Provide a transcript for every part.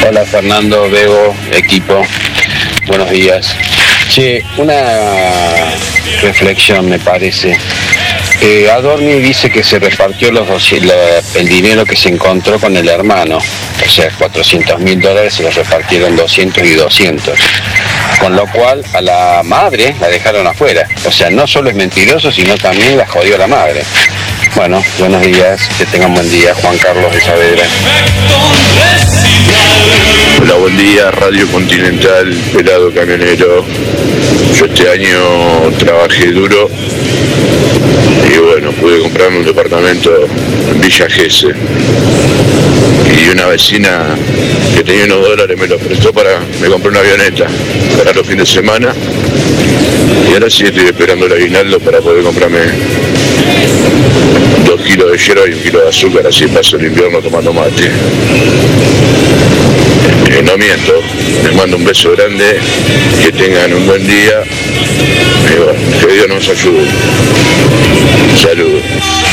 Hola Fernando, Bebo, equipo, buenos días. Che, una reflexión me parece. Adorni dice que se repartió el dinero que se encontró con el hermano, o sea, $400.000 se los repartieron 200 y 200, con lo cual a la madre la dejaron afuera, o sea, no solo es mentiroso, sino también la jodió a la madre. Bueno, buenos días, que tengan buen día, Juan Carlos de Saavedra. Hola, buen día, Radio Continental, pelado camionero. Yo este año trabajé duro y bueno, pude comprarme un departamento en Villa Gesell. Y una vecina que tenía unos dólares me los prestó me compré una avioneta para los fines de semana. Y ahora sí estoy esperando el aguinaldo para poder comprarme 2 kilos de yerba y 1 kilo de azúcar, así paso el invierno tomando mate. No miento, les mando un beso grande, que tengan un buen día y bueno, que Dios nos ayude. Saludos.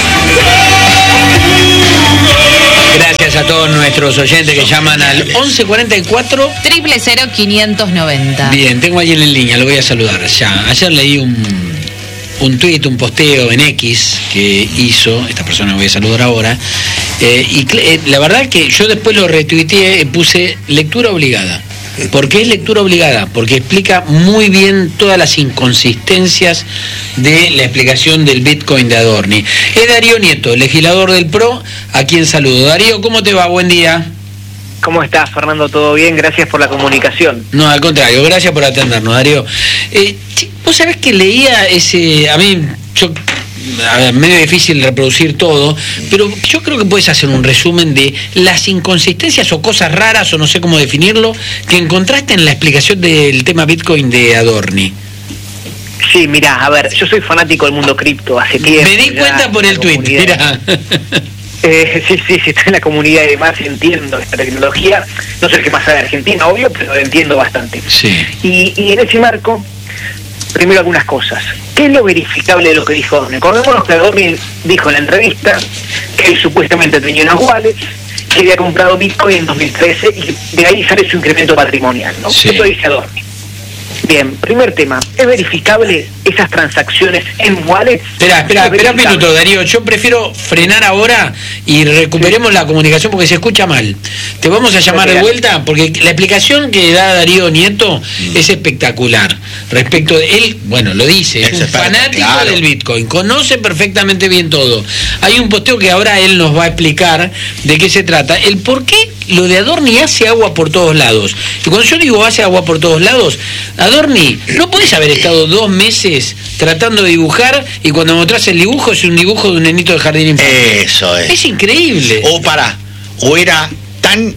Gracias a todos nuestros oyentes que llaman al 1144 000 590. Bien, tengo a alguien en línea, lo voy a saludar ya. Ayer leí un tuit, un posteo en X que hizo, esta persona voy a saludar ahora, la verdad que yo después lo retuiteé, puse lectura obligada. ¿Por qué es lectura obligada? Porque explica muy bien todas las inconsistencias de la explicación del Bitcoin de Adorni. Es Darío Nieto, legislador del PRO, a quien saludo. Darío, ¿cómo te va? Buen día. ¿Cómo estás, Fernando? ¿Todo bien? Gracias por la comunicación. No, al contrario, gracias por atendernos, Darío. Vos sabés que leía medio difícil reproducir todo, pero yo creo que puedes hacer un resumen de las inconsistencias o cosas raras, o no sé cómo definirlo, que encontraste en la explicación del tema Bitcoin de Adorni. Sí, mirá, a ver, yo soy fanático del mundo cripto hace tiempo. Me di cuenta por el tuit, mirá. Sí, estoy en la comunidad y demás, entiendo esta tecnología. No sé el que más sabe de Argentina, obvio, pero lo entiendo bastante. Sí. Y en ese marco, primero algunas cosas. ¿Qué es lo verificable de lo que dijo Adorni? Acordémonos que Adorni dijo en la entrevista que él supuestamente tenía unas wallets, que había comprado Bitcoin en 2013 y de ahí sale su incremento patrimonial, ¿no? Sí. Eso dice Adorni. Bien, primer tema, ¿es verificable esas transacciones en wallets? Espera un minuto, Darío, yo prefiero frenar ahora y recuperemos la comunicación porque se escucha mal. Te vamos a llamar de vuelta porque la explicación que da Darío Nieto es espectacular. Respecto de él, bueno, lo dice, es un fanático del Bitcoin, conoce perfectamente bien todo. Hay un posteo que ahora él nos va a explicar de qué se trata, el por qué lo de Adorni hace agua por todos lados. Y cuando yo digo hace agua por todos lados, Adorni, no podés haber estado 2 meses tratando de dibujar y cuando mostrás el dibujo es un dibujo de un nenito de jardín infantil. Eso es. Es increíble. O era tan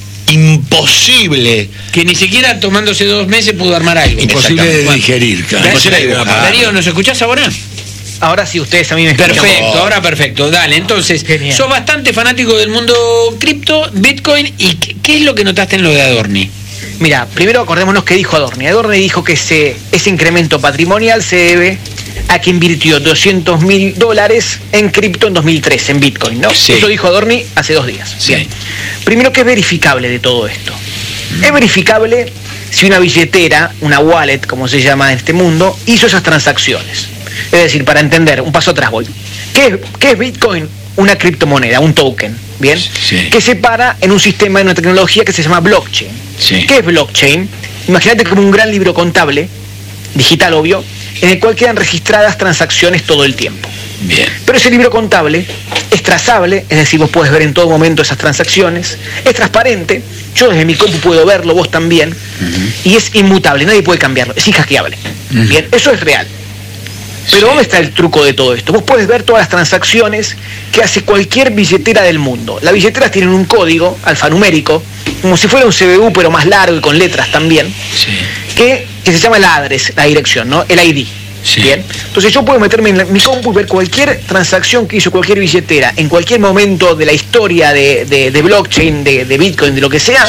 imposible que ni siquiera tomándose 2 meses pudo armar algo. Imposible de digerir, claro. Darío, ¿nos escuchás ahora? Ahora sí, ustedes a mí me escuchan. Perfecto, ahora perfecto. Dale, entonces, genial. Sos bastante fanático del mundo cripto, Bitcoin, ¿y qué es lo que notaste en lo de Adorni? Mira, primero acordémonos que dijo Adorni. Adorni dijo que ese incremento patrimonial se debe a que invirtió $200.000 en cripto en 2013, en Bitcoin, ¿no? Sí. Eso dijo Adorni hace 2 días. Sí. Bien. Primero, ¿qué es verificable de todo esto? Es verificable si una billetera, una wallet, como se llama en este mundo, hizo esas transacciones. Es decir, para entender, un paso atrás voy. ¿Qué es Bitcoin? Una criptomoneda, un token, ¿bien? Sí. Que se para en un sistema, en una tecnología que se llama blockchain. Sí. ¿Qué es blockchain? Imagínate como un gran libro contable, digital obvio, en el cual quedan registradas transacciones todo el tiempo. Bien. Pero ese libro contable es trazable, es decir, vos podés ver en todo momento esas transacciones, es transparente, yo desde mi compu puedo verlo, vos también, y es inmutable, nadie puede cambiarlo, es inhackeable. Bien, eso es real. Pero ¿dónde está el truco de todo esto? Vos podés ver todas las transacciones que hace cualquier billetera del mundo. Las billeteras tienen un código alfanumérico, como si fuera un CBU, pero más largo y con letras también, que se llama el address, la dirección, ¿no? El ID. Sí. Bien. Entonces yo puedo meterme en mi compu y ver cualquier transacción que hizo cualquier billetera en cualquier momento de la historia de blockchain, de Bitcoin, de lo que sea,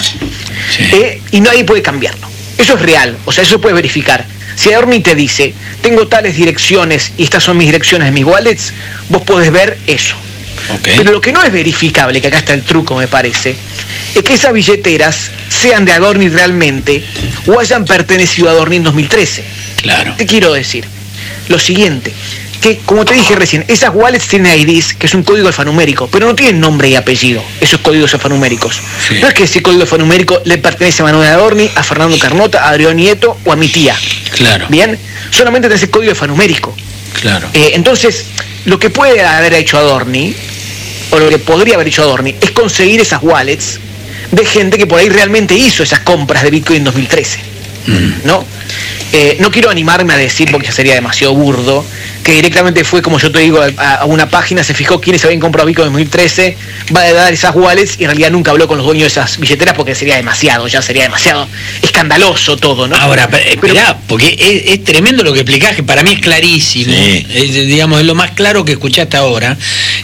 y nadie puede cambiarlo. Eso es real, o sea, eso se puede verificar. Si Adorni te dice, tengo tales direcciones y estas son mis direcciones de mis wallets, vos podés ver eso. Okay. Pero lo que no es verificable, que acá está el truco me parece, es que esas billeteras sean de Adorni realmente o hayan pertenecido a Adorni en 2013. Claro. ¿Qué quiero decir? Lo siguiente, que como te dije recién, esas wallets tienen IDs, que es un código alfanumérico, pero no tienen nombre y apellido, esos códigos alfanuméricos. Sí. No es que ese código alfanumérico le pertenece a Manuel Adorni, a Fernando Carnota, a Adrián Nieto o a mi tía. Claro. Bien, solamente tiene ese código alfanumérico. Claro. Entonces, lo que puede haber hecho Adorni, o lo que podría haber hecho Adorni, es conseguir esas wallets de gente que por ahí realmente hizo esas compras de Bitcoin en 2013. ¿No? No quiero animarme a decir, porque ya sería demasiado burdo, que directamente fue, como yo te digo, a una página, se fijó quiénes habían comprado Bitcoin en 2013, va a dar esas wallets y en realidad nunca habló con los dueños de esas billeteras porque sería demasiado escandaloso todo, ¿no? Ahora, esperá, porque es tremendo lo que explicás, que para mí es clarísimo, Sí. Digamos, es lo más claro que escuchaste ahora,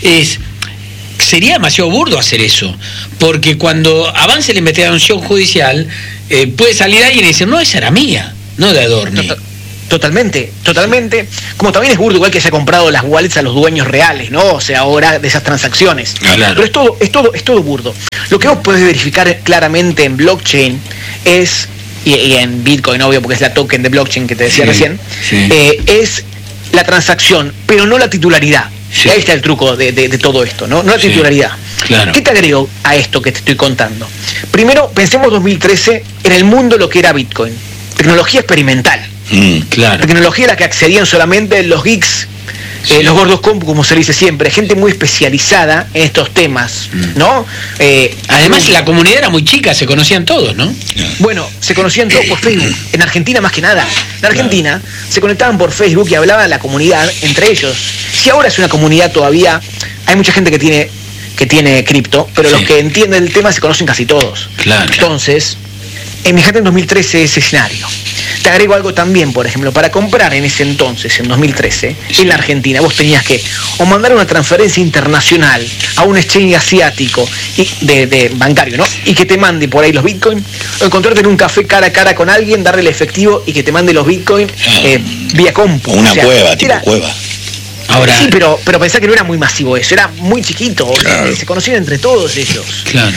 sería demasiado burdo hacer eso, porque cuando avance la investigación judicial, puede salir alguien y decir, no, esa era mía, no de Adorni. Totalmente. Como también es burdo igual que haya comprado las wallets a los dueños reales, ¿no? O sea, ahora de esas transacciones. Claro. Pero es todo burdo. Lo que vos podés verificar claramente en blockchain es, y en Bitcoin, obvio, porque es la token de blockchain que te decía recién, es la transacción, pero no la titularidad. Sí. Y ahí está el truco de todo esto, ¿no? No la titularidad. Claro. ¿Qué te agrego a esto que te estoy contando? Primero, pensemos 2013 en el mundo lo que era Bitcoin. Tecnología experimental. Claro. Tecnología a la que accedían solamente los geeks, los gordos compu, como se dice siempre, gente muy especializada en estos temas, ¿no? Además, la comunidad era muy chica, se conocían todos, ¿no? Bueno, se conocían todos por Facebook, en Argentina más que nada. En Argentina se conectaban por Facebook y hablaba la comunidad entre ellos. Si ahora es una comunidad todavía, hay mucha gente que tiene cripto, pero los que entienden el tema se conocen casi todos. Claro. Entonces, imagínate en 2013 ese escenario. Te agrego algo también, por ejemplo, para comprar en ese entonces, en 2013, en la Argentina, vos tenías que o mandar una transferencia internacional a un exchange asiático de bancario, ¿no? Y que te mande por ahí los bitcoins, o encontrarte en un café cara a cara con alguien, darle el efectivo y que te mande los bitcoins vía compu. Una O sea, cueva, tipo cueva. Ahora, sí, pero pensá que no era muy masivo eso, era muy chiquito, claro. Se conocían entre todos ellos. Claro.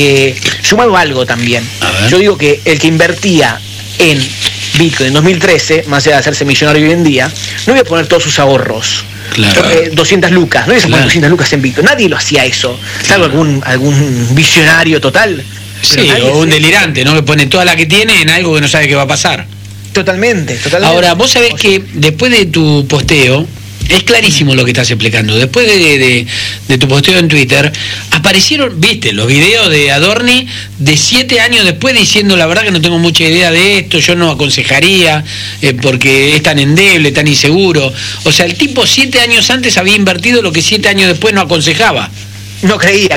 Sumado algo también. A ver. Yo digo que el que invertía en Bitcoin en 2013, más allá de hacerse millonario hoy en día, no iba a poner todos sus ahorros. Claro. 200 lucas, no iba a poner 200 lucas en Bitcoin. Nadie lo hacía eso, salvo algún visionario total. Sí, o un delirante, ¿no? Que pone toda la que tiene en algo que no sabe qué va a pasar. Totalmente. Ahora, vos sabés que después de tu posteo, es clarísimo lo que estás explicando. Después de tu posteo en Twitter, aparecieron, viste, los videos de Adorni de 7 años después diciendo la verdad que no tengo mucha idea de esto, yo no aconsejaría, porque es tan endeble, tan inseguro. O sea, el tipo 7 años antes había invertido lo que 7 años después no aconsejaba. No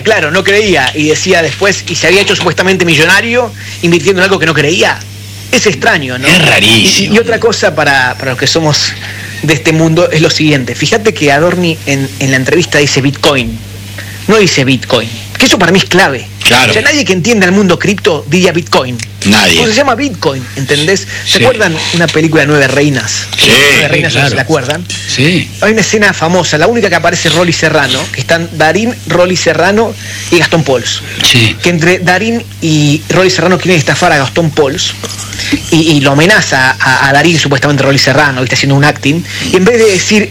creía, y decía después, y se había hecho supuestamente millonario invirtiendo en algo que no creía. Es extraño, ¿no? Es rarísimo. Y otra cosa para los que somos de este mundo es lo siguiente. Fíjate que Adorni en la entrevista dice Bitcoin, no dice Bitcoin, que eso para mí es clave. Claro. O sea, nadie que entienda el mundo cripto diría Bitcoin. Nadie. Pues se llama Bitcoin, ¿entendés? ¿Se Sí. acuerdan una película Nueve Reinas? Sí, Nueve Reinas, claro. ¿se la acuerdan? Sí. Hay una escena famosa, la única que aparece es Rolly Serrano, que están Darín, Rolly Serrano y Gastón Pauls. Sí. Que entre Darín y Rolly Serrano quieren estafar a Gastón Pauls y lo amenaza a Darín, supuestamente Rolly Serrano, está haciendo un acting, y en vez de decir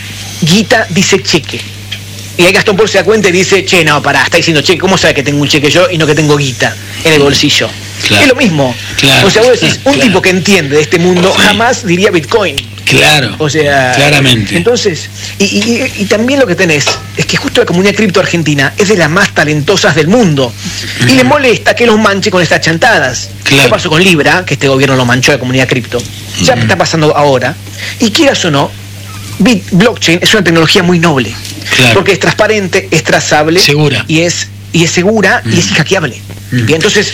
guita, dice cheque. Y ahí Gastón Pauls se da cuenta y dice, che, no, pará, está diciendo cheque, ¿cómo sabe que tengo un cheque yo y no que tengo guita en el bolsillo? Claro. Es lo mismo. Claro. O sea, vos decís, un Claro. tipo que entiende de este mundo jamás diría Bitcoin. Claro. O sea, claramente. Entonces, y también lo que tenés es que justo la comunidad cripto argentina es de las más talentosas del mundo. Y le molesta que los manche con estas chantadas. Claro. ¿Qué pasó con Libra? Que este gobierno lo manchó a la comunidad cripto. Ya está pasando ahora. Y quieras o no, blockchain es una tecnología muy noble. Claro. Porque es transparente, es trazable. Segura. Y es segura y es hackeable. Bien, entonces,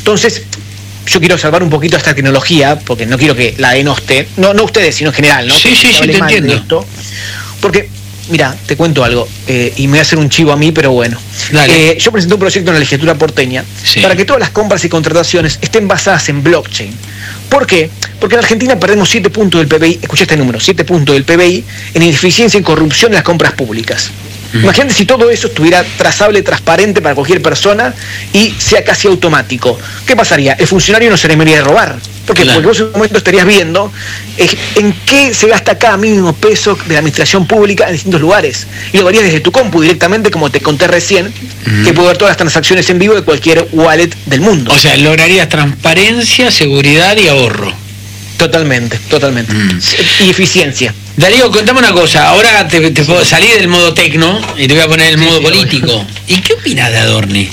yo quiero salvar un poquito esta tecnología, porque no quiero que la denoste, no ustedes, sino en general, ¿no? Sí, Que sí, se sí, hable te mal de entiendo. esto. Porque, mira, te cuento algo, y me voy a hacer un chivo a mí, pero bueno. Dale. Yo presenté un proyecto en la legislatura porteña Sí. para que todas las compras y contrataciones estén basadas en blockchain. ¿Por qué? Porque en Argentina perdemos 7 puntos del PBI, escucha este número, 7 puntos del PBI en ineficiencia y corrupción en las compras públicas. Imagínate si todo eso estuviera trazable, transparente para cualquier persona y sea casi automático. ¿Qué pasaría? El funcionario no se le debería de robar. ¿Por qué? Claro. Porque vos en un momento estarías viendo en qué se gasta cada mínimo peso de la administración pública en distintos lugares. Y lo verías desde tu compu directamente, como te conté recién, que puedo ver todas las transacciones en vivo de cualquier wallet del mundo. O sea, lograrías transparencia, seguridad y ahorro. Totalmente. Y eficiencia. Darío, contame una cosa. Ahora te puedo salir del modo tecno y te voy a poner el modo político. ¿Y qué opinas de Adorni?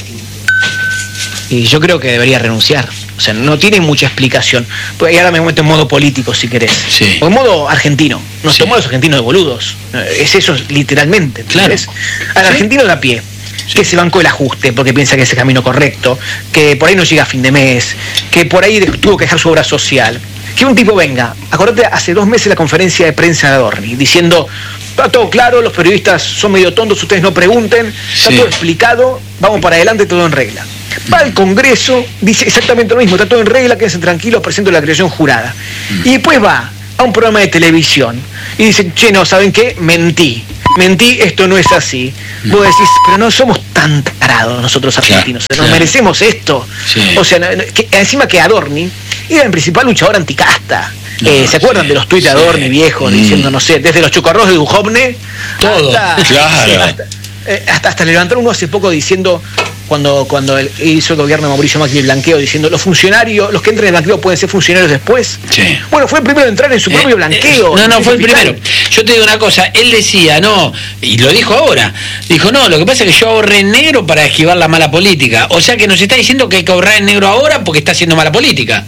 Y yo creo que debería renunciar. O sea, no tiene mucha explicación. Pues ahora me meto en modo político, si querés. Sí. O en modo argentino. Nos Sí. tomamos los argentinos de boludos. Es eso, literalmente. Claro. ¿Entendés? Al argentino de a pie, que se bancó el ajuste porque piensa que es el camino correcto, que por ahí no llega a fin de mes, que por ahí tuvo que dejar su obra social. Que un tipo venga, acordate, hace 2 meses la conferencia de prensa de Adorni, diciendo, está todo claro, los periodistas son medio tontos, ustedes no pregunten, está Sí. todo explicado, vamos para adelante, todo en regla. Va al Congreso, dice exactamente lo mismo, está todo en regla, quédense tranquilos, presento la creación jurada. Y después va a un programa de televisión y dice, che, no, ¿saben qué? Mentí, esto no es así. Vos decís, pero no somos tan tarados nosotros argentinos, Claro, nos claro. merecemos esto. Sí. O sea, encima que Adorni era el principal luchador anticasta. ¿Se acuerdan de los tuits de Adorni viejos diciendo, no sé, desde los chocarros de Duhovne? Todo. Claro. Hasta levantaron uno hace poco diciendo, cuando él hizo el gobierno de Mauricio Macri el blanqueo, diciendo, los funcionarios, los que entren en el blanqueo pueden ser funcionarios después. Sí. Bueno, fue el primero en entrar en su propio blanqueo. No, fue el Hospital. primero. Yo te digo una cosa, él decía, no, y lo dijo ahora, dijo, no, lo que pasa es que yo ahorré en negro para esquivar la mala política. O sea que nos está diciendo que hay que ahorrar en negro ahora porque está haciendo mala política.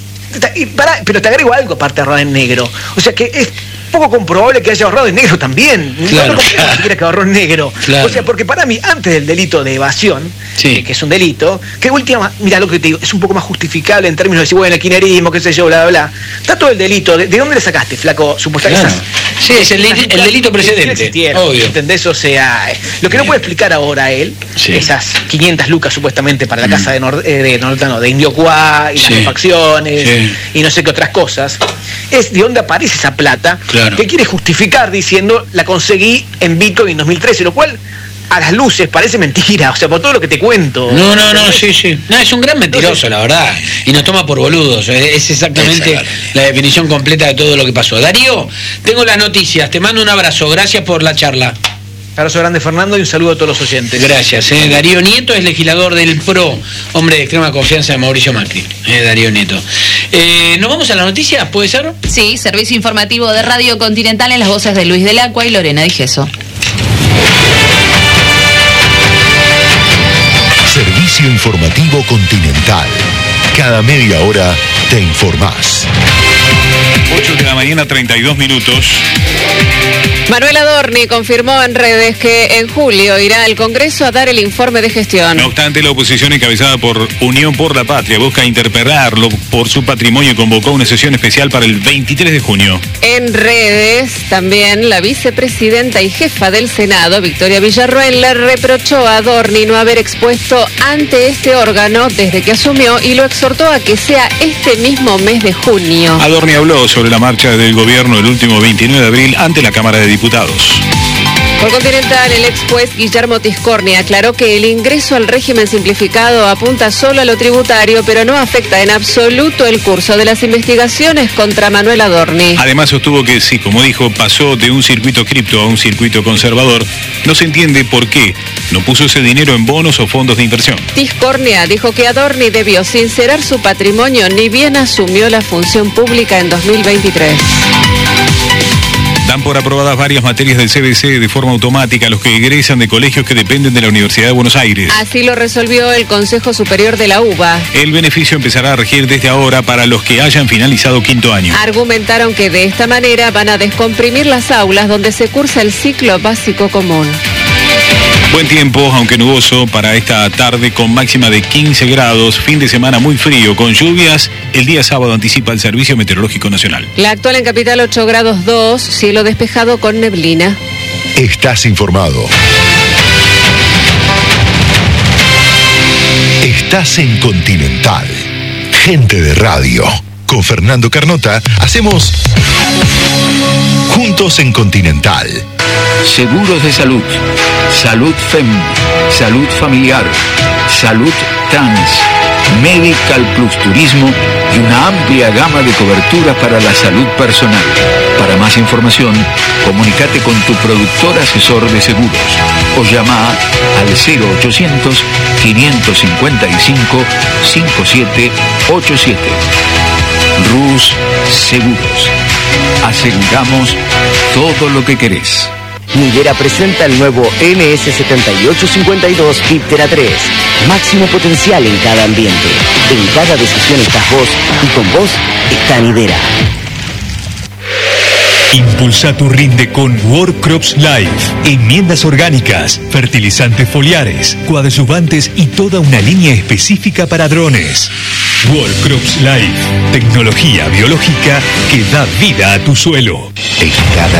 Pero te agrego algo aparte de ahorrar en negro. O sea que es poco comprobable que haya ahorrado en negro también. Claro. No comprobable ni siquiera que ahorró en negro. Claro. O sea, porque para mí, antes del delito de evasión, Sí. que es un delito, que última, mira lo que te digo, es un poco más justificable en términos de decir, bueno, el kirchnerismo, qué sé yo, bla, bla, bla. Está todo el delito. ¿De dónde le sacaste, flaco? Supuestamente. Claro. Sí, es el delito precedente, obvio. ¿Entendés? O sea, lo que no puede explicar ahora él, Sí. esas 500 lucas supuestamente para la casa de Indio Cuá y Sí. las refacciones Sí. y no sé qué otras cosas, es de dónde aparece esa plata Claro. que quiere justificar diciendo la conseguí en Bitcoin en 2013, lo cual a las luces parece mentira, o sea, por todo lo que te cuento. No, sí. No, es un gran mentiroso, la verdad. Y nos toma por boludos. Es exactamente la definición completa de todo lo que pasó. Darío, tengo las noticias. Te mando un abrazo. Gracias por la charla. Abrazo grande, Fernando, y un saludo a todos los oyentes. Gracias. Darío Nieto es legislador del PRO, hombre de extrema confianza de Mauricio Macri. Darío Nieto. ¿Nos vamos a las noticias? ¿Puede ser? Sí, servicio informativo de Radio Continental en las voces de Luis del Acua y Lorena Di Gesso. Servicio informativo Continental. Cada media hora te informás. 8 de la mañana, 32 minutos. Manuel Adorni confirmó en redes que en julio irá al Congreso a dar el informe de gestión. No obstante, la oposición encabezada por Unión por la Patria busca interpelarlo por su patrimonio y convocó una sesión especial para el 23 de junio. En redes, también la vicepresidenta y jefa del Senado, Victoria Villarroel, le reprochó a Adorni no haber expuesto ante este órgano desde que asumió y lo exhortó a que sea este mismo mes de junio. Adorni habló sobre la marcha del gobierno el último 29 de abril ante la Cámara de Diputados. Por Continental, el ex juez Guillermo Tiscornia aclaró que el ingreso al régimen simplificado apunta solo a lo tributario, pero no afecta en absoluto el curso de las investigaciones contra Manuel Adorni. Además sostuvo que sí, como dijo, pasó de un circuito cripto a un circuito conservador. No se entiende por qué no puso ese dinero en bonos o fondos de inversión. Tiscornia dijo que Adorni debió sincerar su patrimonio ni bien asumió la función pública en 2023. Dan por aprobadas varias materias del CBC de forma automática a los que egresan de colegios que dependen de la Universidad de Buenos Aires. Así lo resolvió el Consejo Superior de la UBA. El beneficio empezará a regir desde ahora para los que hayan finalizado quinto año. Argumentaron que de esta manera van a descomprimir las aulas donde se cursa el ciclo básico común. Buen tiempo, aunque nuboso, para esta tarde con máxima de 15 grados, fin de semana muy frío, con lluvias. El día sábado anticipa el Servicio Meteorológico Nacional. La actual en Capital 8 grados 2, cielo despejado con neblina. Estás informado. Estás en Continental. Gente de radio. Con Fernando Carnota hacemos Juntos en Continental. Seguros de salud. Salud Fem, Salud Familiar, Salud Trans, Medical Plus Turismo y una amplia gama de coberturas para la salud personal. Para más información, comunícate con tu productor asesor de seguros o llama al 0800 555 5787. Rus Seguros. Aseguramos todo lo que querés. Nidera presenta el nuevo NS7852 Viptera 3. Máximo potencial en cada ambiente. En cada decisión estás vos y con vos está Nidera. Impulsa tu rinde con World Crops Life. Enmiendas orgánicas, fertilizantes foliares, coadyuvantes y toda una línea específica para drones. World Crops Life. Tecnología biológica que da vida a tu suelo. En cada